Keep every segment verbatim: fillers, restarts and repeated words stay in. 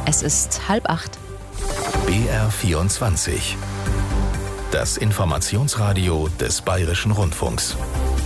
Es ist halb acht. B R vierundzwanzig. Das Informationsradio des Bayerischen Rundfunks.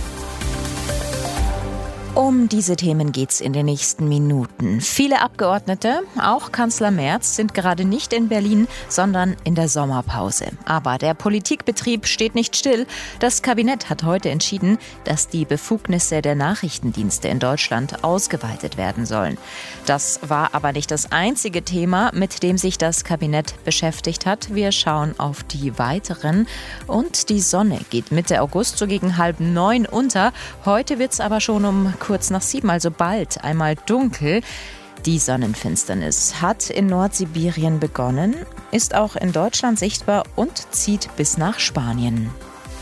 Um diese Themen geht's in den nächsten Minuten. Viele Abgeordnete, auch Kanzler Merz, sind gerade nicht in Berlin, sondern in der Sommerpause. Aber der Politikbetrieb steht nicht still. Das Kabinett hat heute entschieden, dass die Befugnisse der Nachrichtendienste in Deutschland ausgeweitet werden sollen. Das war aber nicht das einzige Thema, mit dem sich das Kabinett beschäftigt hat. Wir schauen auf die weiteren. Und die Sonne geht Mitte August so gegen halb neun unter. Heute wird's aber schon um kurz nach sieben, also bald, einmal dunkel. Die Sonnenfinsternis hat in Nordsibirien begonnen, ist auch in Deutschland sichtbar und zieht bis nach Spanien.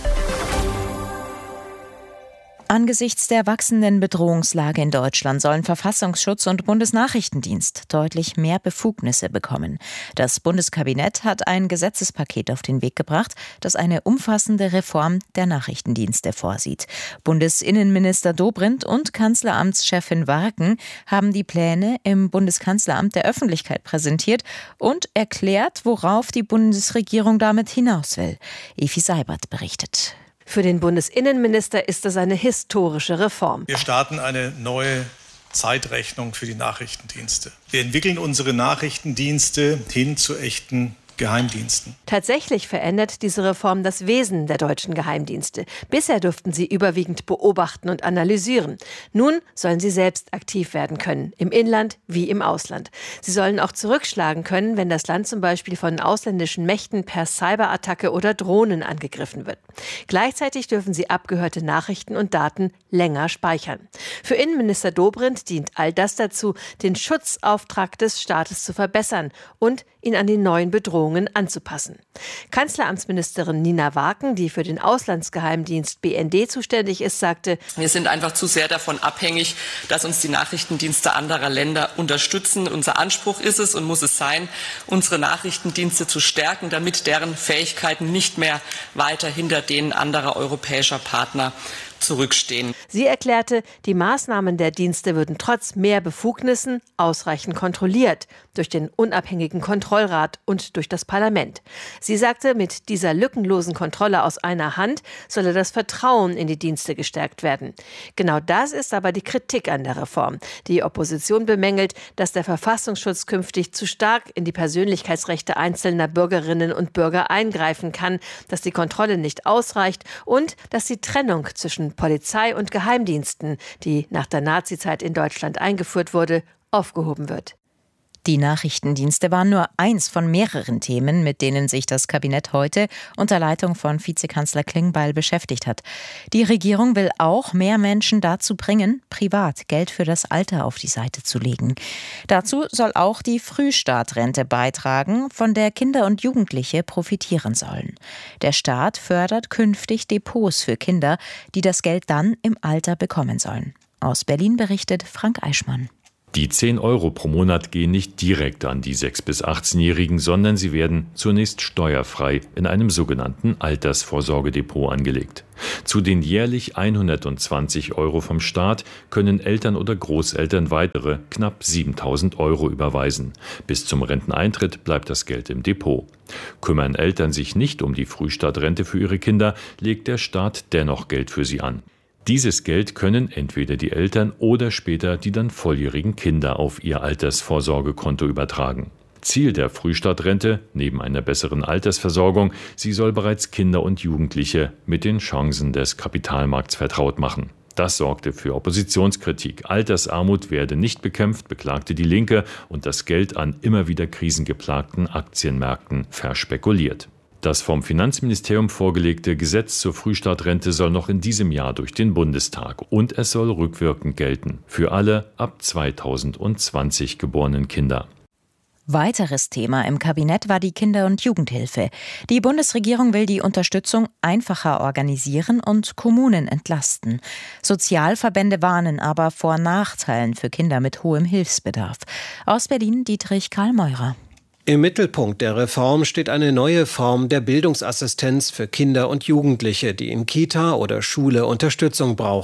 Angesichts der wachsenden Bedrohungslage in Deutschland sollen Verfassungsschutz und Bundesnachrichtendienst deutlich mehr Befugnisse bekommen. Das Bundeskabinett hat ein Gesetzespaket auf den Weg gebracht, das eine umfassende Reform der Nachrichtendienste vorsieht. Bundesinnenminister Dobrindt und Kanzleramtschefin Warken haben die Pläne im Bundeskanzleramt der Öffentlichkeit präsentiert und erklärt, worauf die Bundesregierung damit hinaus will. Evi Seibert berichtet. Für den Bundesinnenminister ist es eine historische Reform. Wir starten eine neue Zeitrechnung für die Nachrichtendienste. Wir entwickeln unsere Nachrichtendienste hin zu echten Geheimdiensten. Tatsächlich verändert diese Reform das Wesen der deutschen Geheimdienste. Bisher durften sie überwiegend beobachten und analysieren. Nun sollen sie selbst aktiv werden können, im Inland wie im Ausland. Sie sollen auch zurückschlagen können, wenn das Land zum Beispiel von ausländischen Mächten per Cyberattacke oder Drohnen angegriffen wird. Gleichzeitig dürfen sie abgehörte Nachrichten und Daten länger speichern. Für Innenminister Dobrindt dient all das dazu, den Schutzauftrag des Staates zu verbessern und ihn an die neuen Bedrohungen anzupassen. Kanzleramtsministerin Nina Warken, die für den Auslandsgeheimdienst B N D zuständig ist, sagte: Wir sind einfach zu sehr davon abhängig, dass uns die Nachrichtendienste anderer Länder unterstützen. Unser Anspruch ist es und muss es sein, unsere Nachrichtendienste zu stärken, damit deren Fähigkeiten nicht mehr weiter hinter denen anderer europäischer Partner zurückstehen. Sie erklärte, die Maßnahmen der Dienste würden trotz mehr Befugnissen ausreichend kontrolliert, durch den unabhängigen Kontrollrat und durch das Parlament. Sie sagte, mit dieser lückenlosen Kontrolle aus einer Hand solle das Vertrauen in die Dienste gestärkt werden. Genau das ist aber die Kritik an der Reform. Die Opposition bemängelt, dass der Verfassungsschutz künftig zu stark in die Persönlichkeitsrechte einzelner Bürgerinnen und Bürger eingreifen kann, dass die Kontrolle nicht ausreicht und dass die Trennung zwischen Polizei und Geheimdiensten, die nach der Nazizeit in Deutschland eingeführt wurde, aufgehoben wird. Die Nachrichtendienste waren nur eins von mehreren Themen, mit denen sich das Kabinett heute unter Leitung von Vizekanzler Klingbeil beschäftigt hat. Die Regierung will auch mehr Menschen dazu bringen, privat Geld für das Alter auf die Seite zu legen. Dazu soll auch die Frühstartrente beitragen, von der Kinder und Jugendliche profitieren sollen. Der Staat fördert künftig Depots für Kinder, die das Geld dann im Alter bekommen sollen. Aus Berlin berichtet Frank Eichmann. Die zehn Euro pro Monat gehen nicht direkt an die sechs- bis achtzehnjährigen, sondern sie werden zunächst steuerfrei in einem sogenannten Altersvorsorgedepot angelegt. Zu den jährlich hundertzwanzig Euro vom Staat können Eltern oder Großeltern weitere knapp siebentausend Euro überweisen. Bis zum Renteneintritt bleibt das Geld im Depot. Kümmern Eltern sich nicht um die Frühstartrente für ihre Kinder, legt der Staat dennoch Geld für sie an. Dieses Geld können entweder die Eltern oder später die dann volljährigen Kinder auf ihr Altersvorsorgekonto übertragen. Ziel der Frühstartrente, neben einer besseren Altersversorgung, sie soll bereits Kinder und Jugendliche mit den Chancen des Kapitalmarkts vertraut machen. Das sorgte für Oppositionskritik. Altersarmut werde nicht bekämpft, beklagte die Linke, und das Geld an immer wieder krisengeplagten Aktienmärkten verspekuliert. Das vom Finanzministerium vorgelegte Gesetz zur Frühstartrente soll noch in diesem Jahr durch den Bundestag und es soll rückwirkend gelten für alle ab zweitausendzwanzig geborenen Kinder. Weiteres Thema im Kabinett war die Kinder- und Jugendhilfe. Die Bundesregierung will die Unterstützung einfacher organisieren und Kommunen entlasten. Sozialverbände warnen aber vor Nachteilen für Kinder mit hohem Hilfsbedarf. Aus Berlin Dietrich Karl-Meurer. Im Mittelpunkt der Reform steht eine neue Form der Bildungsassistenz für Kinder und Jugendliche, die in Kita oder Schule Unterstützung brauchen.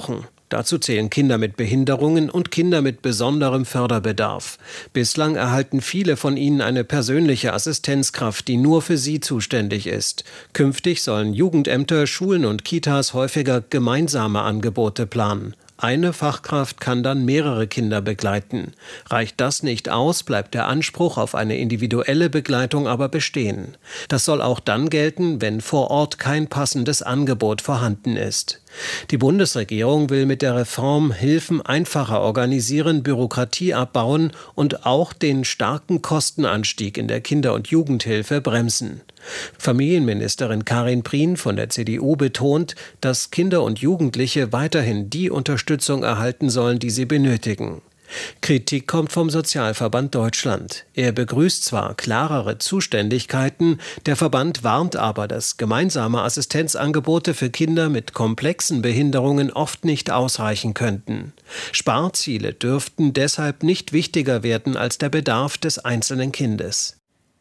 Dazu zählen Kinder mit Behinderungen und Kinder mit besonderem Förderbedarf. Bislang erhalten viele von ihnen eine persönliche Assistenzkraft, die nur für sie zuständig ist. Künftig sollen Jugendämter, Schulen und Kitas häufiger gemeinsame Angebote planen. Eine Fachkraft kann dann mehrere Kinder begleiten. Reicht das nicht aus, bleibt der Anspruch auf eine individuelle Begleitung aber bestehen. Das soll auch dann gelten, wenn vor Ort kein passendes Angebot vorhanden ist. Die Bundesregierung will mit der Reform Hilfen einfacher organisieren, Bürokratie abbauen und auch den starken Kostenanstieg in der Kinder- und Jugendhilfe bremsen. Familienministerin Karin Prien von der C D U betont, dass Kinder und Jugendliche weiterhin die Unterstützung erhalten sollen, die sie benötigen. Kritik kommt vom Sozialverband Deutschland. Er begrüßt zwar klarere Zuständigkeiten, der Verband warnt aber, dass gemeinsame Assistenzangebote für Kinder mit komplexen Behinderungen oft nicht ausreichen könnten. Sparziele dürften deshalb nicht wichtiger werden als der Bedarf des einzelnen Kindes.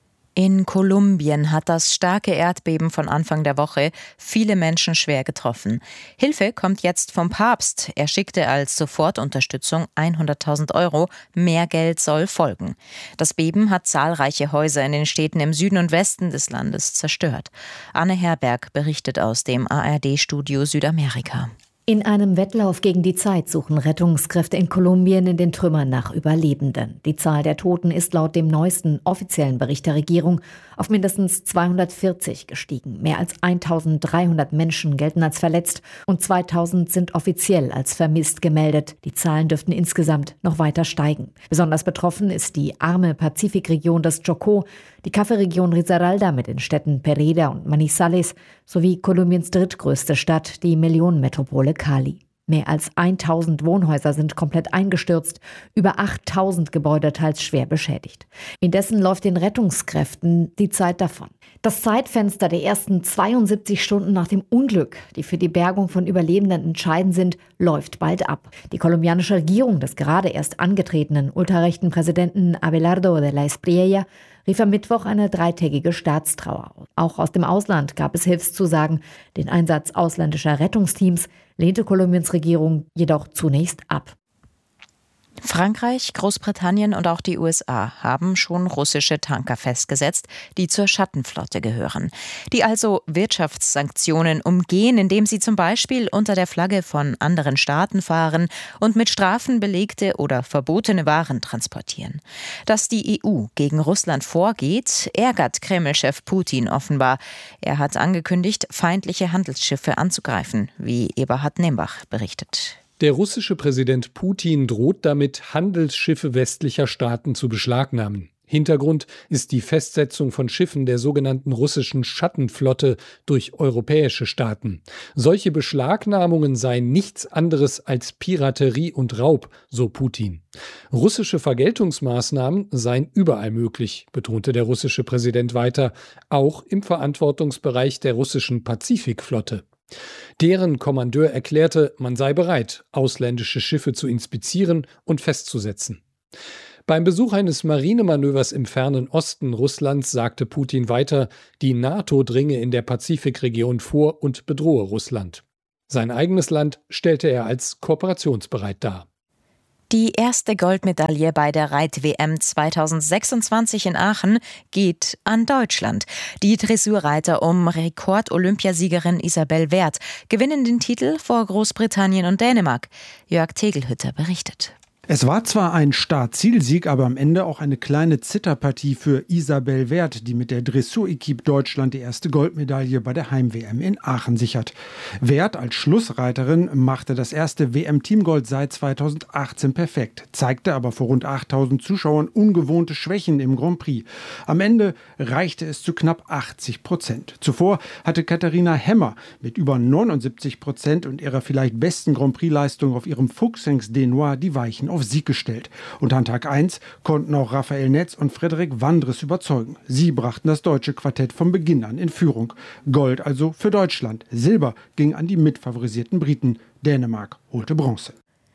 In Kolumbien hat das starke Erdbeben von Anfang der Woche viele Menschen schwer getroffen. Hilfe kommt jetzt vom Papst. Er schickte als Sofortunterstützung hunderttausend Euro. Mehr Geld soll folgen. Das Beben hat zahlreiche Häuser in den Städten im Süden und Westen des Landes zerstört. Anne Herberg berichtet aus dem A R D-Studio Südamerika. In einem Wettlauf gegen die Zeit suchen Rettungskräfte in Kolumbien in den Trümmern nach Überlebenden. Die Zahl der Toten ist laut dem neuesten offiziellen Bericht der Regierung auf mindestens zweihundertvierzig gestiegen. Mehr als eintausenddreihundert Menschen gelten als verletzt und zweitausend sind offiziell als vermisst gemeldet. Die Zahlen dürften insgesamt noch weiter steigen. Besonders betroffen ist die arme Pazifikregion des Chocó, die Kaffeeregion Risaralda mit den Städten Pereira und Manizales sowie Kolumbiens drittgrößte Stadt, die Millionenmetropole Cali. Mehr als tausend Wohnhäuser sind komplett eingestürzt, über achttausend Gebäude teils schwer beschädigt. Indessen läuft den Rettungskräften die Zeit davon. Das Zeitfenster der ersten zweiundsiebzig Stunden nach dem Unglück, die für die Bergung von Überlebenden entscheidend sind, läuft bald ab. Die kolumbianische Regierung des gerade erst angetretenen ultrarechten Präsidenten Abelardo de la Espriella rief am Mittwoch eine dreitägige Staatstrauer. Auch aus dem Ausland gab es Hilfszusagen. Den Einsatz ausländischer Rettungsteams lehnte Kolumbiens Regierung jedoch zunächst ab. Frankreich, Großbritannien und auch die U S A haben schon russische Tanker festgesetzt, die zur Schattenflotte gehören. Die also Wirtschaftssanktionen umgehen, indem sie zum Beispiel unter der Flagge von anderen Staaten fahren und mit Strafen belegte oder verbotene Waren transportieren. Dass die E U gegen Russland vorgeht, ärgert Kreml-Chef Putin offenbar. Er hat angekündigt, feindliche Handelsschiffe anzugreifen, wie Eberhard Nembach berichtet. Der russische Präsident Putin droht damit, Handelsschiffe westlicher Staaten zu beschlagnahmen. Hintergrund ist die Festsetzung von Schiffen der sogenannten russischen Schattenflotte durch europäische Staaten. Solche Beschlagnahmungen seien nichts anderes als Piraterie und Raub, so Putin. Russische Vergeltungsmaßnahmen seien überall möglich, betonte der russische Präsident weiter, auch im Verantwortungsbereich der russischen Pazifikflotte. Deren Kommandeur erklärte, man sei bereit, ausländische Schiffe zu inspizieren und festzusetzen. Beim Besuch eines Marinemanövers im fernen Osten Russlands sagte Putin weiter, die NATO dringe in der Pazifikregion vor und bedrohe Russland. Sein eigenes Land stellte er als kooperationsbereit dar. Die erste Goldmedaille bei der Reit-W M zweitausendsechsundzwanzig in Aachen geht an Deutschland. Die Dressurreiter um Rekord-Olympiasiegerin Isabel Werth gewinnen den Titel vor Großbritannien und Dänemark. Jörg Tegelhütter berichtet. Es war zwar ein Start-Ziel-Sieg, aber am Ende auch eine kleine Zitterpartie für Isabel Werth, die mit der Dressur-Equipe Deutschland die erste Goldmedaille bei der Heim-W M in Aachen sichert. Werth als Schlussreiterin machte das erste W M-Teamgold seit zweitausendachtzehn perfekt, zeigte aber vor rund achttausend Zuschauern ungewohnte Schwächen im Grand Prix. Am Ende reichte es zu knapp achtzig Prozent. Zuvor hatte Katharina Hemmer mit über neunundsiebzig Prozent und ihrer vielleicht besten Grand Prix-Leistung auf ihrem Fuchsings Denois die Weichen auf Sieg gestellt. Und an Tag eins konnten auch Raphael Netz und Frederik Wandres überzeugen. Sie brachten das deutsche Quartett von Beginn an in Führung. Gold also für Deutschland. Silber ging an die mitfavorisierten Briten. Dänemark holte Bronze.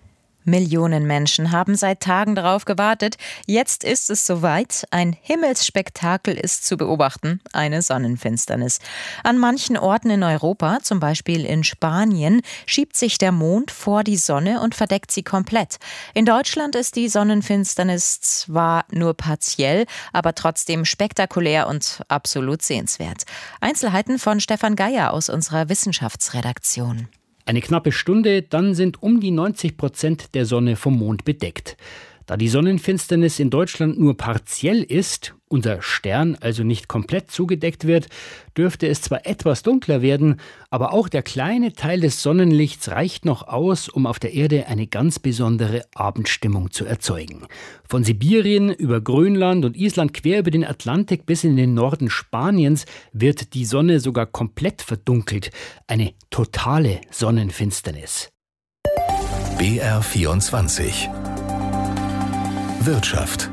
Millionen Menschen haben seit Tagen darauf gewartet. Jetzt ist es soweit. Ein Himmelsspektakel ist zu beobachten, eine Sonnenfinsternis. An manchen Orten in Europa, zum Beispiel in Spanien, schiebt sich der Mond vor die Sonne und verdeckt sie komplett. In Deutschland ist die Sonnenfinsternis zwar nur partiell, aber trotzdem spektakulär und absolut sehenswert. Einzelheiten von Stefan Geier aus unserer Wissenschaftsredaktion. Eine knappe Stunde, dann sind um die neunzig Prozent der Sonne vom Mond bedeckt. Da die Sonnenfinsternis in Deutschland nur partiell ist, unser Stern also nicht komplett zugedeckt wird, dürfte es zwar etwas dunkler werden, aber auch der kleine Teil des Sonnenlichts reicht noch aus, um auf der Erde eine ganz besondere Abendstimmung zu erzeugen. Von Sibirien über Grönland und Island quer über den Atlantik bis in den Norden Spaniens wird die Sonne sogar komplett verdunkelt. Eine totale Sonnenfinsternis. B R vierundzwanzig Wirtschaft.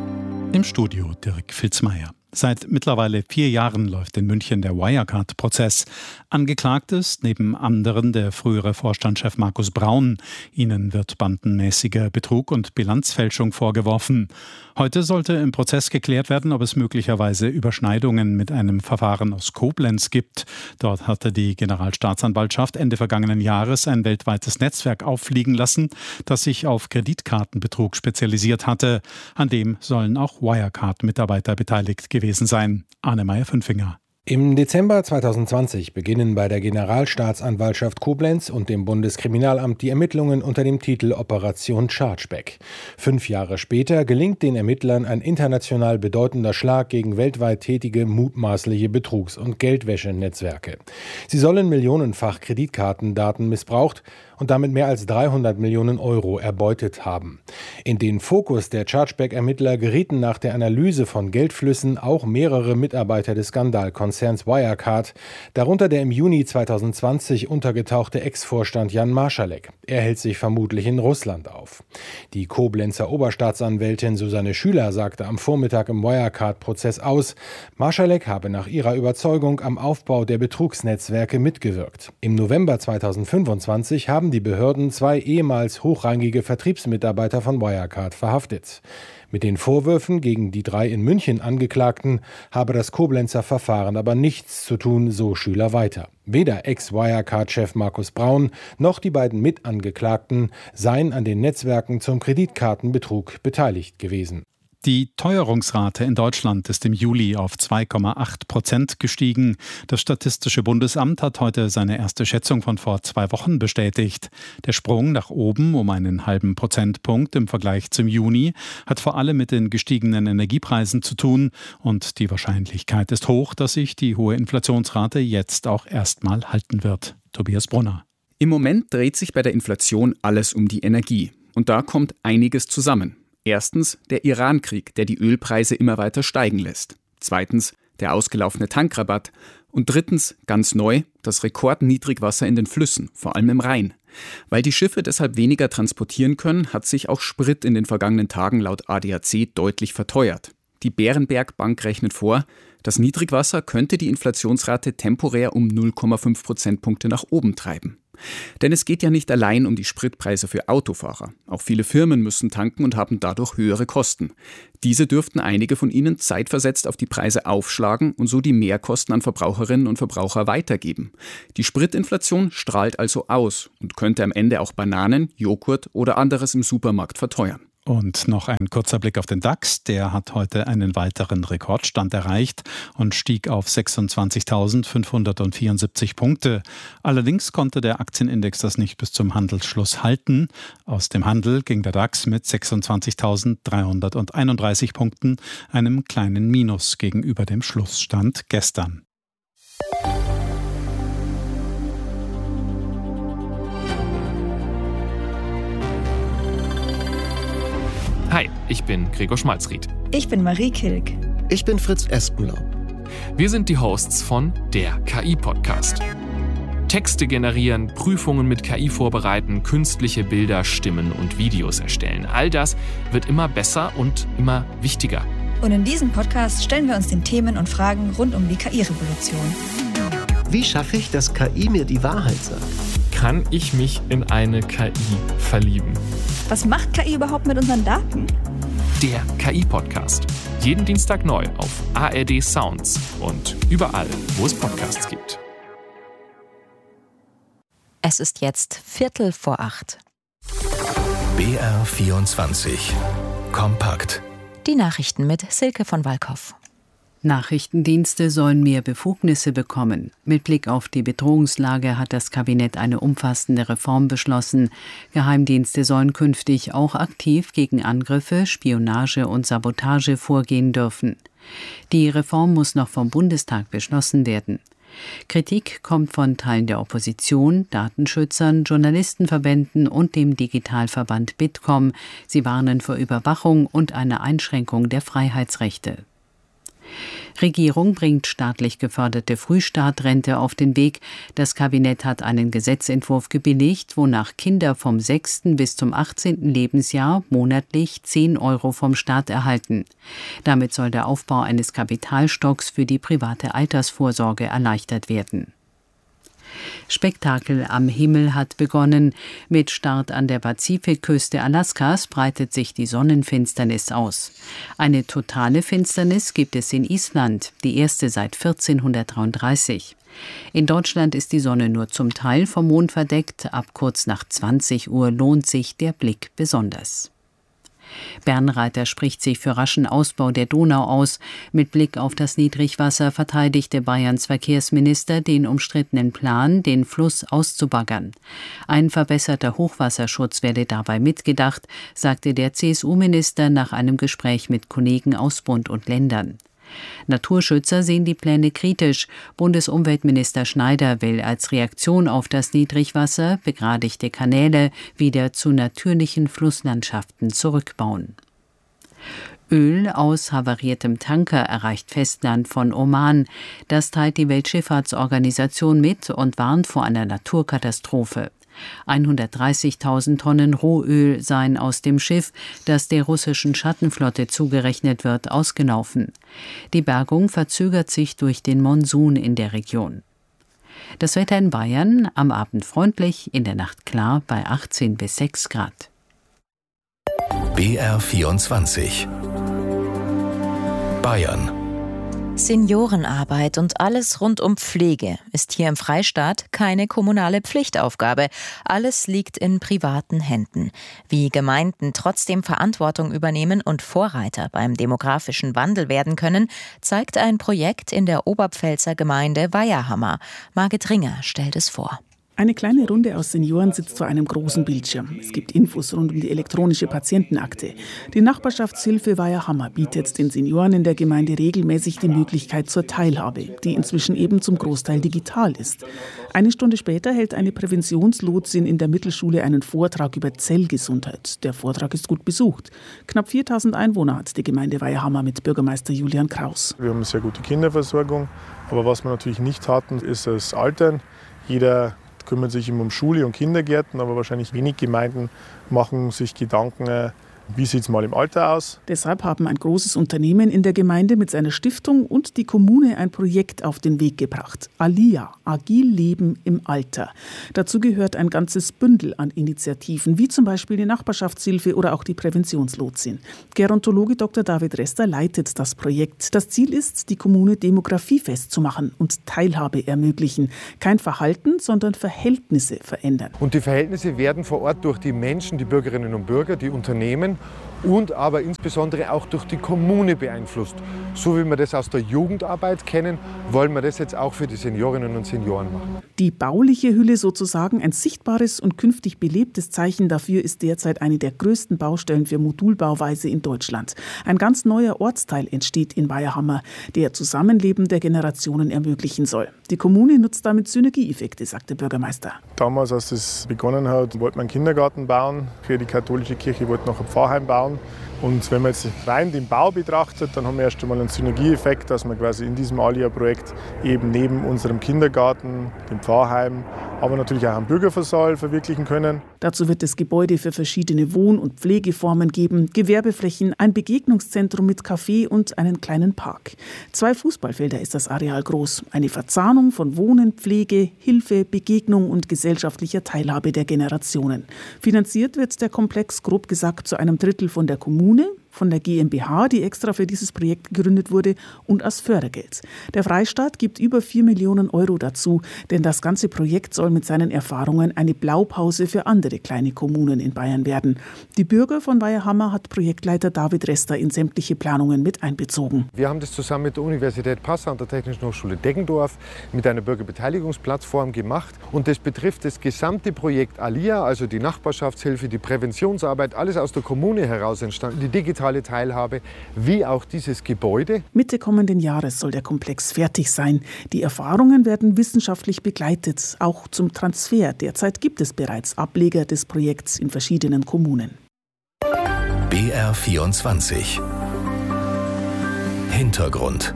Im Studio Dirk Filzmeier. Seit mittlerweile vier Jahren läuft in München der Wirecard-Prozess. Angeklagt ist neben anderen der frühere Vorstandschef Markus Braun. Ihnen wird bandenmäßiger Betrug und Bilanzfälschung vorgeworfen. Heute sollte im Prozess geklärt werden, ob es möglicherweise Überschneidungen mit einem Verfahren aus Koblenz gibt. Dort hatte die Generalstaatsanwaltschaft Ende vergangenen Jahres ein weltweites Netzwerk auffliegen lassen, das sich auf Kreditkartenbetrug spezialisiert hatte. An dem sollen auch Wirecard-Mitarbeiter beteiligt gewesen sein. Arne Meyer-Fünfinger. Im Dezember zweitausendzwanzig beginnen bei der Generalstaatsanwaltschaft Koblenz und dem Bundeskriminalamt die Ermittlungen unter dem Titel Operation Chargeback. Fünf Jahre später gelingt den Ermittlern ein international bedeutender Schlag gegen weltweit tätige mutmaßliche Betrugs- und Geldwäschenetzwerke. Sie sollen millionenfach Kreditkartendaten missbraucht und damit mehr als dreihundert Millionen Euro erbeutet haben. In den Fokus der Chargeback-Ermittler gerieten nach der Analyse von Geldflüssen auch mehrere Mitarbeiter des Skandalkonzerns Wirecard, darunter der im Juni zweitausendzwanzig untergetauchte Ex-Vorstand Jan Marschalek. Er hält sich vermutlich in Russland auf. Die Koblenzer Oberstaatsanwältin Susanne Schüler sagte am Vormittag im Wirecard-Prozess aus, Marschalek habe nach ihrer Überzeugung am Aufbau der Betrugsnetzwerke mitgewirkt. Im November zweitausendfünfundzwanzig haben die Behörden zwei ehemals hochrangige Vertriebsmitarbeiter von Wirecard verhaftet. Mit den Vorwürfen gegen die drei in München Angeklagten habe das Koblenzer Verfahren aber nichts zu tun, so Schüler weiter. Weder Ex-Wirecard-Chef Markus Braun noch die beiden Mitangeklagten seien an den Netzwerken zum Kreditkartenbetrug beteiligt gewesen. Die Teuerungsrate in Deutschland ist im Juli auf zwei Komma acht Prozent gestiegen. Das Statistische Bundesamt hat heute seine erste Schätzung von vor zwei Wochen bestätigt. Der Sprung nach oben um einen halben Prozentpunkt im Vergleich zum Juni hat vor allem mit den gestiegenen Energiepreisen zu tun. Und die Wahrscheinlichkeit ist hoch, dass sich die hohe Inflationsrate jetzt auch erstmal halten wird. Tobias Brunner. Im Moment dreht sich bei der Inflation alles um die Energie. Und da kommt einiges zusammen. Erstens der Iran-Krieg, der die Ölpreise immer weiter steigen lässt. Zweitens der ausgelaufene Tankrabatt. Und drittens, ganz neu, das Rekordniedrigwasser in den Flüssen, vor allem im Rhein. Weil die Schiffe deshalb weniger transportieren können, hat sich auch Sprit in den vergangenen Tagen laut A D A C deutlich verteuert. Die Bärenberg Bank rechnet vor, das Niedrigwasser könnte die Inflationsrate temporär um null Komma fünf Prozentpunkte nach oben treiben. Denn es geht ja nicht allein um die Spritpreise für Autofahrer. Auch viele Firmen müssen tanken und haben dadurch höhere Kosten. Diese dürften einige von ihnen zeitversetzt auf die Preise aufschlagen und so die Mehrkosten an Verbraucherinnen und Verbraucher weitergeben. Die Spritinflation strahlt also aus und könnte am Ende auch Bananen, Joghurt oder anderes im Supermarkt verteuern. Und noch ein kurzer Blick auf den DAX. Der hat heute einen weiteren Rekordstand erreicht und stieg auf sechsundzwanzigtausendfünfhundertvierundsiebzig Punkte. Allerdings konnte der Aktienindex das nicht bis zum Handelsschluss halten. Aus dem Handel ging der DAX mit sechsundzwanzigtausenddreihunderteinunddreißig Punkten, einem kleinen Minus gegenüber dem Schlussstand gestern. Hi, ich bin Gregor Schmalzried. Ich bin Marie Kilk. Ich bin Fritz Espenlaub. Wir sind die Hosts von der K I-Podcast. Texte generieren, Prüfungen mit K I vorbereiten, künstliche Bilder, Stimmen und Videos erstellen. All das wird immer besser und immer wichtiger. Und in diesem Podcast stellen wir uns den Themen und Fragen rund um die K I-Revolution. Wie schaffe ich, dass K I mir die Wahrheit sagt? Kann ich mich in eine K I verlieben? Was macht K I überhaupt mit unseren Daten? Der K I-Podcast. Jeden Dienstag neu auf A R D Sounds und überall, wo es Podcasts gibt. Es ist jetzt Viertel vor acht. B R vierundzwanzig. Kompakt. Die Nachrichten mit Silke von Walkhoff. Nachrichtendienste sollen mehr Befugnisse bekommen. Mit Blick auf die Bedrohungslage hat das Kabinett eine umfassende Reform beschlossen. Geheimdienste sollen künftig auch aktiv gegen Angriffe, Spionage und Sabotage vorgehen dürfen. Die Reform muss noch vom Bundestag beschlossen werden. Kritik kommt von Teilen der Opposition, Datenschützern, Journalistenverbänden und dem Digitalverband Bitkom. Sie warnen vor Überwachung und einer Einschränkung der Freiheitsrechte. Regierung bringt staatlich geförderte Frühstartrente auf den Weg. Das Kabinett hat einen Gesetzentwurf gebilligt, wonach Kinder vom sechsten bis zum achtzehnten Lebensjahr monatlich zehn Euro vom Staat erhalten. Damit soll der Aufbau eines Kapitalstocks für die private Altersvorsorge erleichtert werden. Spektakel am Himmel hat begonnen. Mit Start an der Pazifikküste Alaskas breitet sich die Sonnenfinsternis aus. Eine totale Finsternis gibt es in Island, die erste seit vierzehnhundertdreiunddreißig. In Deutschland ist die Sonne nur zum Teil vom Mond verdeckt. Ab kurz nach zwanzig Uhr lohnt sich der Blick besonders. Bernreiter spricht sich für raschen Ausbau der Donau aus. Mit Blick auf das Niedrigwasser verteidigte Bayerns Verkehrsminister den umstrittenen Plan, den Fluss auszubaggern. Ein verbesserter Hochwasserschutz werde dabei mitgedacht, sagte der C S U-Minister nach einem Gespräch mit Kollegen aus Bund und Ländern. Naturschützer sehen die Pläne kritisch. Bundesumweltminister Schneider will als Reaktion auf das Niedrigwasser begradigte Kanäle wieder zu natürlichen Flusslandschaften zurückbauen. Öl aus havariertem Tanker erreicht Festland von Oman. Das teilt die Weltschifffahrtsorganisation mit und warnt vor einer Naturkatastrophe. hundertdreißigtausend Tonnen Rohöl seien aus dem Schiff, das der russischen Schattenflotte zugerechnet wird, ausgelaufen. Die Bergung verzögert sich durch den Monsun in der Region. Das Wetter in Bayern, am Abend freundlich, in der Nacht klar bei achtzehn bis sechs Grad. B R vierundzwanzig. Bayern. Seniorenarbeit und alles rund um Pflege ist hier im Freistaat keine kommunale Pflichtaufgabe. Alles liegt in privaten Händen. Wie Gemeinden trotzdem Verantwortung übernehmen und Vorreiter beim demografischen Wandel werden können, zeigt ein Projekt in der Oberpfälzer Gemeinde Weiherhammer. Margit Ringer stellt es vor. Eine kleine Runde aus Senioren sitzt vor einem großen Bildschirm. Es gibt Infos rund um die elektronische Patientenakte. Die Nachbarschaftshilfe Weiherhammer bietet den Senioren in der Gemeinde regelmäßig die Möglichkeit zur Teilhabe, die inzwischen eben zum Großteil digital ist. Eine Stunde später hält eine Präventionslotsin in der Mittelschule einen Vortrag über Zellgesundheit. Der Vortrag ist gut besucht. Knapp viertausend Einwohner hat die Gemeinde Weiherhammer mit Bürgermeister Julian Kraus. Wir haben eine sehr gute Kinderversorgung, aber was wir natürlich nicht hatten, ist das Altern. Jeder kümmert sich immer um Schule und Kindergärten, aber wahrscheinlich wenig Gemeinden machen sich Gedanken, wie sieht es mal im Alter aus. Deshalb haben ein großes Unternehmen in der Gemeinde mit seiner Stiftung und die Kommune ein Projekt auf den Weg gebracht. Alia, Agil Leben im Alter. Dazu gehört ein ganzes Bündel an Initiativen, wie zum Beispiel die Nachbarschaftshilfe oder auch die Präventionslotsin. Gerontologe Doktor David Rester leitet das Projekt. Das Ziel ist, die Kommune demografiefest zu machen und Teilhabe ermöglichen. Kein Verhalten, sondern Verhältnisse verändern. Und die Verhältnisse werden vor Ort durch die Menschen, die Bürgerinnen und Bürger, die Unternehmen und aber insbesondere auch durch die Kommune beeinflusst. So wie wir das aus der Jugendarbeit kennen, wollen wir das jetzt auch für die Seniorinnen und Senioren machen. Die bauliche Hülle sozusagen, ein sichtbares und künftig belebtes Zeichen dafür, ist derzeit eine der größten Baustellen für Modulbauweise in Deutschland. Ein ganz neuer Ortsteil entsteht in Weiherhammer, der Zusammenleben der Generationen ermöglichen soll. Die Kommune nutzt damit Synergieeffekte, sagt der Bürgermeister. Damals, als das begonnen hat, wollte man einen Kindergarten bauen. Für die katholische Kirche wollte noch ein Pfarrheim bauen. Und wenn man jetzt rein den Bau betrachtet, dann haben wir erst einmal einen Synergieeffekt, dass wir quasi in diesem Alia-Projekt eben neben unserem Kindergarten, dem Pfarrheim aber natürlich auch einen Bürgerversaal verwirklichen können. Dazu wird es Gebäude für verschiedene Wohn- und Pflegeformen geben, Gewerbeflächen, ein Begegnungszentrum mit Café und einen kleinen Park. Zwei Fußballfelder ist das Areal groß. Eine Verzahnung von Wohnen, Pflege, Hilfe, Begegnung und gesellschaftlicher Teilhabe der Generationen. Finanziert wird der Komplex grob gesagt zu einem Drittel von der Kommune, von der GmbH, die extra für dieses Projekt gegründet wurde, und aus Fördergeld. Der Freistaat gibt über vier Millionen Euro dazu, denn das ganze Projekt soll mit seinen Erfahrungen eine Blaupause für andere kleine Kommunen in Bayern werden. Die Bürger von Weiherhammer hat Projektleiter David Rester in sämtliche Planungen mit einbezogen. Wir haben das zusammen mit der Universität Passau und der Technischen Hochschule Deggendorf mit einer Bürgerbeteiligungsplattform gemacht. Und das betrifft das gesamte Projekt ALIA, also die Nachbarschaftshilfe, die Präventionsarbeit, alles aus der Kommune heraus entstanden, die digitale Teilhabe, wie auch dieses Gebäude. Mitte kommenden Jahres soll der Komplex fertig sein. Die Erfahrungen werden wissenschaftlich begleitet, auch zum Transfer. Derzeit gibt es bereits Ableger des Projekts in verschiedenen Kommunen. B R vierundzwanzig Hintergrund.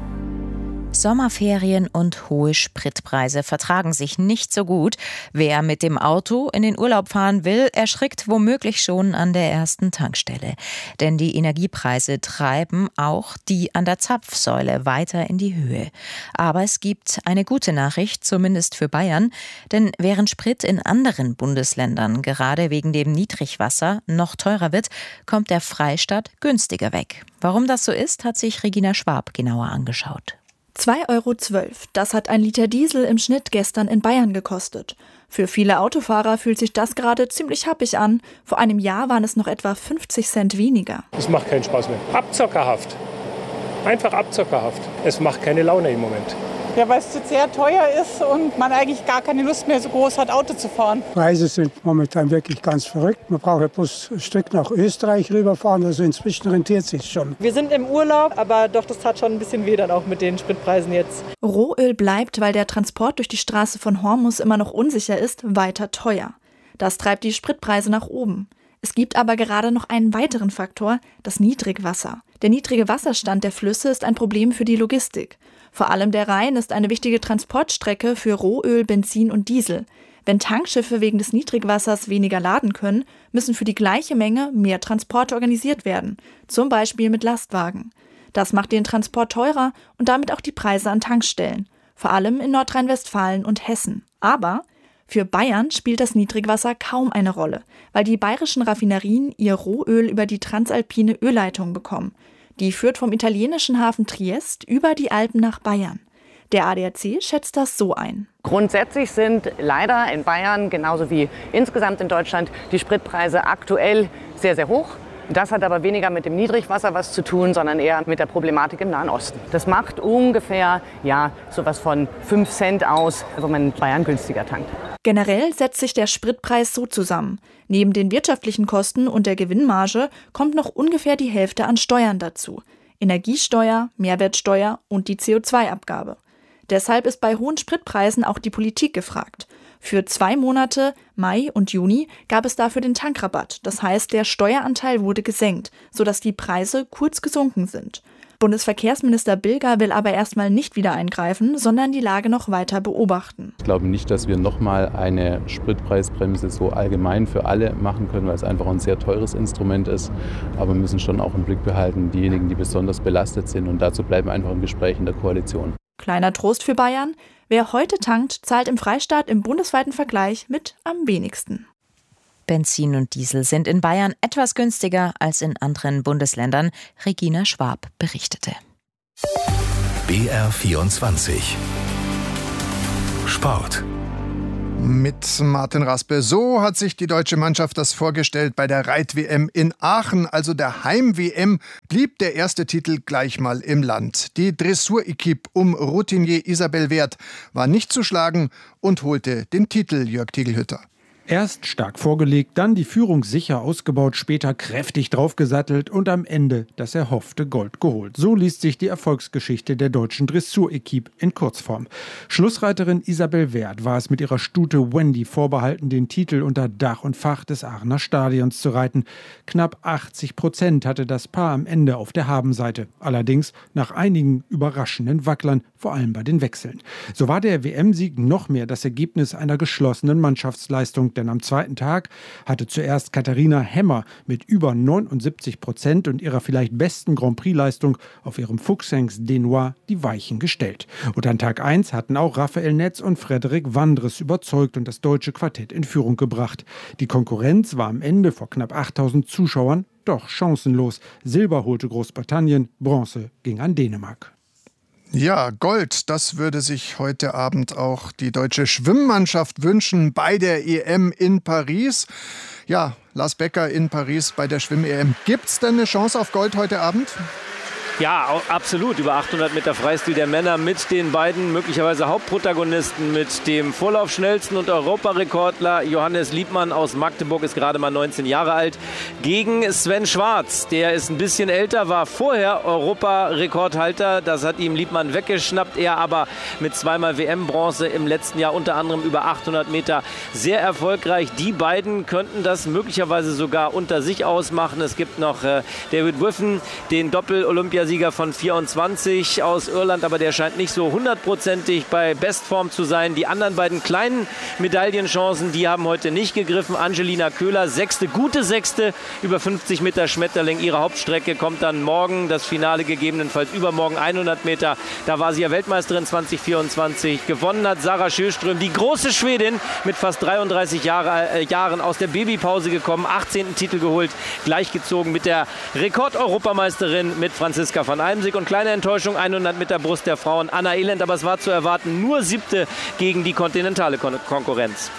Sommerferien und hohe Spritpreise vertragen sich nicht so gut. Wer mit dem Auto in den Urlaub fahren will, erschrickt womöglich schon an der ersten Tankstelle. Denn die Energiepreise treiben auch die an der Zapfsäule weiter in die Höhe. Aber es gibt eine gute Nachricht, zumindest für Bayern. Denn während Sprit in anderen Bundesländern gerade wegen dem Niedrigwasser noch teurer wird, kommt der Freistaat günstiger weg. Warum das so ist, hat sich Regina Schwab genauer angeschaut. zwei Euro zwölf, das hat ein Liter Diesel im Schnitt gestern in Bayern gekostet. Für viele Autofahrer fühlt sich das gerade ziemlich happig an. Vor einem Jahr waren es noch etwa fünfzig Cent weniger. Es macht keinen Spaß mehr. Abzockerhaft. Einfach abzockerhaft. Es macht keine Laune im Moment. Ja, weil es sehr teuer ist und man eigentlich gar keine Lust mehr so groß hat, Auto zu fahren. Preise sind momentan wirklich ganz verrückt. Man braucht ja bloß ein Stück nach Österreich rüberfahren, also inzwischen rentiert es sich schon. Wir sind im Urlaub, aber doch, das tat schon ein bisschen weh dann auch mit den Spritpreisen jetzt. Rohöl bleibt, weil der Transport durch die Straße von Hormuz immer noch unsicher ist, weiter teuer. Das treibt die Spritpreise nach oben. Es gibt aber gerade noch einen weiteren Faktor, das Niedrigwasser. Der niedrige Wasserstand der Flüsse ist ein Problem für die Logistik. Vor allem der Rhein ist eine wichtige Transportstrecke für Rohöl, Benzin und Diesel. Wenn Tankschiffe wegen des Niedrigwassers weniger laden können, müssen für die gleiche Menge mehr Transporte organisiert werden, zum Beispiel mit Lastwagen. Das macht den Transport teurer und damit auch die Preise an Tankstellen, vor allem in Nordrhein-Westfalen und Hessen. Aber für Bayern spielt das Niedrigwasser kaum eine Rolle, weil die bayerischen Raffinerien ihr Rohöl über die transalpine Ölleitung bekommen. Die führt vom italienischen Hafen Triest über die Alpen nach Bayern. Der A D A C schätzt das so ein. Grundsätzlich sind leider in Bayern, genauso wie insgesamt in Deutschland, die Spritpreise aktuell sehr, sehr hoch. Das hat aber weniger mit dem Niedrigwasser was zu tun, sondern eher mit der Problematik im Nahen Osten. Das macht ungefähr ja, sowas von fünf Cent aus, wo man in Bayern günstiger tankt. Generell setzt sich der Spritpreis so zusammen. Neben den wirtschaftlichen Kosten und der Gewinnmarge kommt noch ungefähr die Hälfte an Steuern dazu. Energiesteuer, Mehrwertsteuer und die C O zwei Abgabe. Deshalb ist bei hohen Spritpreisen auch die Politik gefragt. Für zwei Monate, Mai und Juni, gab es dafür den Tankrabatt. Das heißt, der Steueranteil wurde gesenkt, sodass die Preise kurz gesunken sind. Bundesverkehrsminister Bilger will aber erstmal nicht wieder eingreifen, sondern die Lage noch weiter beobachten. Ich glaube nicht, dass wir nochmal eine Spritpreisbremse so allgemein für alle machen können, weil es einfach ein sehr teures Instrument ist. Aber wir müssen schon auch im Blick behalten, diejenigen, die besonders belastet sind. Und dazu bleiben wir einfach im Gespräch in der Koalition. Kleiner Trost für Bayern: Wer heute tankt, zahlt im Freistaat im bundesweiten Vergleich mit am wenigsten. Benzin und Diesel sind in Bayern etwas günstiger als in anderen Bundesländern. Regina Schwab berichtete. B R vierundzwanzig Sport. Mit Martin Raspe. So hat sich die deutsche Mannschaft das vorgestellt bei der Reit-W M in Aachen, also der Heim-W M, blieb der erste Titel gleich mal im Land. Die Dressur-Equipe um Routinier Isabel Wert war nicht zu schlagen und holte den Titel, Jörg Tegelhütter. Erst stark vorgelegt, dann die Führung sicher ausgebaut, später kräftig draufgesattelt und am Ende das erhoffte Gold geholt. So liest sich die Erfolgsgeschichte der deutschen Dressur-Equipe in Kurzform. Schlussreiterin Isabel Werth war es mit ihrer Stute Wendy vorbehalten, den Titel unter Dach und Fach des Aachener Stadions zu reiten. Knapp achtzig Prozent hatte das Paar am Ende auf der Habenseite. Allerdings nach einigen überraschenden Wacklern, vor allem bei den Wechseln. So war der W M-Sieg noch mehr das Ergebnis einer geschlossenen Mannschaftsleistung. Denn am zweiten Tag hatte zuerst Katharina Hemmer mit über neunundsiebzig Prozent und ihrer vielleicht besten Grand Prix-Leistung auf ihrem Fuchsengst Denois die Weichen gestellt. Und an Tag eins hatten auch Raphael Netz und Frederik Wandres überzeugt und das deutsche Quartett in Führung gebracht. Die Konkurrenz war am Ende vor knapp achttausend Zuschauern doch chancenlos. Silber holte Großbritannien, Bronze ging an Dänemark. Ja, Gold, das würde sich heute Abend auch die deutsche Schwimmmannschaft wünschen bei der E M in Paris. Ja, Lars Becker in Paris bei der Schwimm-E M. Gibt's denn eine Chance auf Gold heute Abend? Ja, absolut. Über achthundert Meter Freistil der Männer mit den beiden möglicherweise Hauptprotagonisten, mit dem Vorlaufschnellsten und Europarekordler Johannes Liebmann aus Magdeburg, ist gerade mal neunzehn Jahre alt, gegen Sven Schwarz. Der ist ein bisschen älter, war vorher Europarekordhalter. Das hat ihm Liebmann weggeschnappt. Er aber mit zweimal W M-Bronze im letzten Jahr, unter anderem über achthundert Meter, sehr erfolgreich. Die beiden könnten das möglicherweise sogar unter sich ausmachen. Es gibt noch äh, David Wiffen, den Doppel-Olympiasieger von vierundzwanzig aus Irland, aber der scheint nicht so hundertprozentig bei Bestform zu sein. Die anderen beiden kleinen Medaillenchancen, die haben heute nicht gegriffen. Angelina Köhler, sechste, gute sechste, über fünfzig Meter Schmetterling. Ihre Hauptstrecke kommt dann morgen, das Finale gegebenenfalls übermorgen, hundert Meter. Da war sie ja Weltmeisterin zwanzig vierundzwanzig. Gewonnen hat Sarah Sjöström, die große Schwedin, mit fast dreiunddreißig Jahre, äh, Jahren aus der Babypause gekommen, achtzehnten Titel geholt, gleichgezogen mit der Rekord-Europameisterin, mit Franziska van Almsick. Und kleine Enttäuschung, hundert Meter Brust der Frauen, Anna Elend, aber es war zu erwarten, nur siebte gegen die kontinentale Kon- Konkurrenz.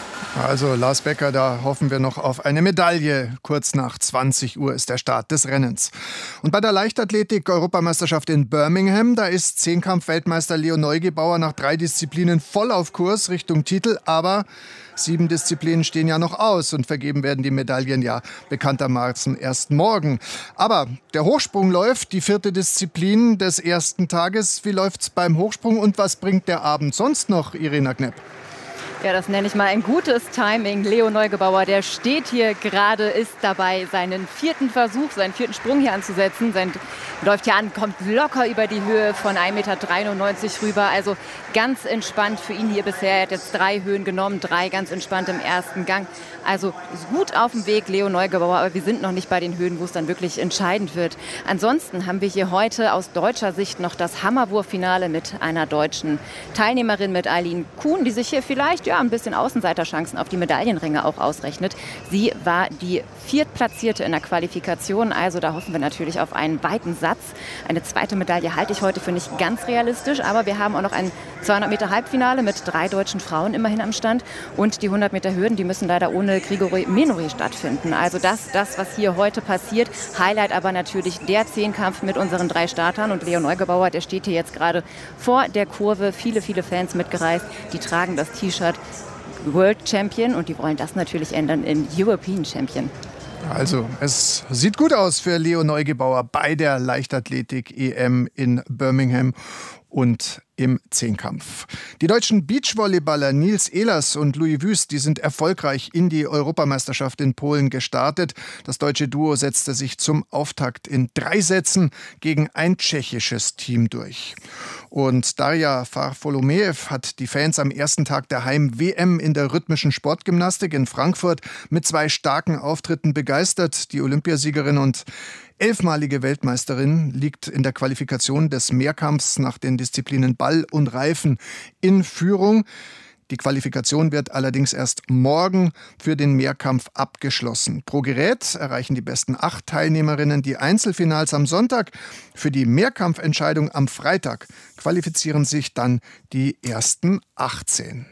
Also Lars Becker, da hoffen wir noch auf eine Medaille. Kurz nach zwanzig Uhr ist der Start des Rennens. Und bei der Leichtathletik-Europameisterschaft in Birmingham, da ist Zehnkampf-Weltmeister Leo Neugebauer nach drei Disziplinen voll auf Kurs Richtung Titel. Aber sieben Disziplinen stehen ja noch aus und vergeben werden die Medaillen ja bekanntermaßen erst morgen. Aber der Hochsprung läuft, die vierte Disziplin des ersten Tages. Wie läuft's beim Hochsprung und was bringt der Abend sonst noch, Irina Knepp? Ja, das nenne ich mal ein gutes Timing. Leo Neugebauer, der steht hier gerade, ist dabei, seinen vierten Versuch, seinen vierten Sprung hier anzusetzen. Sein läuft hier an, kommt locker über die Höhe von ein Meter dreiundneunzig rüber. Also ganz entspannt für ihn hier bisher. Er hat jetzt drei Höhen genommen, drei ganz entspannt im ersten Gang. Also gut auf dem Weg, Leo Neugebauer, aber wir sind noch nicht bei den Höhen, wo es dann wirklich entscheidend wird. Ansonsten haben wir hier heute aus deutscher Sicht noch das Hammerwurffinale mit einer deutschen Teilnehmerin, mit Eileen Kuhn, die sich hier vielleicht ja, ein bisschen Außenseiterchancen auf die Medaillenränge auch ausrechnet. Sie war die Viertplatzierte in der Qualifikation, also da hoffen wir natürlich auf einen weiten Satz. Eine zweite Medaille halte ich heute für nicht ganz realistisch, aber wir haben auch noch ein zweihundert Meter Halbfinale mit drei deutschen Frauen immerhin am Stand und die hundert Meter Hürden, die müssen leider ohne Grigori Menori stattfinden. Also das, das, was hier heute passiert. Highlight aber natürlich der Zehnkampf mit unseren drei Startern und Leo Neugebauer, der steht hier jetzt gerade vor der Kurve. Viele, viele Fans mitgereist, die tragen das T-Shirt World Champion und die wollen das natürlich ändern in European Champion. Also, es sieht gut aus für Leo Neugebauer bei der Leichtathletik-E M in Birmingham und im Zehnkampf. Die deutschen Beachvolleyballer Nils Ehlers und Louis Wüst, die sind erfolgreich in die Europameisterschaft in Polen gestartet. Das deutsche Duo setzte sich zum Auftakt in drei Sätzen gegen ein tschechisches Team durch. Und Darja Varfolomeev hat die Fans am ersten Tag der Heim-W M in der rhythmischen Sportgymnastik in Frankfurt mit zwei starken Auftritten begeistert. Die Olympiasiegerin und elfmalige Weltmeisterin liegt in der Qualifikation des Mehrkampfs nach den Disziplinen Ball und Reifen in Führung. Die Qualifikation wird allerdings erst morgen für den Mehrkampf abgeschlossen. Pro Gerät erreichen die besten acht Teilnehmerinnen die Einzelfinals am Sonntag. Für die Mehrkampfentscheidung am Freitag qualifizieren sich dann die ersten achtzehn.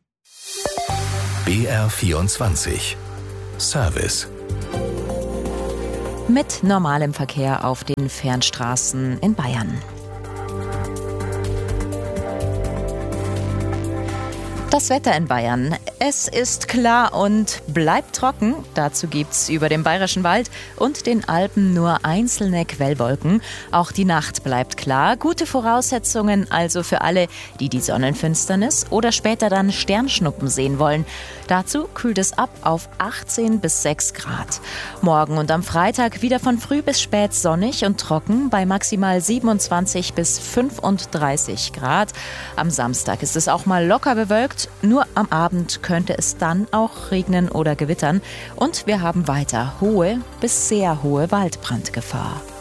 B R vierundzwanzig Service. Mit normalem Verkehr auf den Fernstraßen in Bayern. Das Wetter in Bayern. Es ist klar und bleibt trocken. Dazu gibt's über dem Bayerischen Wald und den Alpen nur einzelne Quellwolken. Auch die Nacht bleibt klar. Gute Voraussetzungen also für alle, die die Sonnenfinsternis oder später dann Sternschnuppen sehen wollen. Dazu kühlt es ab auf achtzehn bis sechs Grad. Morgen und am Freitag wieder von früh bis spät sonnig und trocken bei maximal siebenundzwanzig bis fünfunddreißig Grad. Am Samstag ist es auch mal locker bewölkt. Nur am Abend könnte es dann auch regnen oder gewittern. Und wir haben weiter hohe bis sehr hohe Waldbrandgefahr.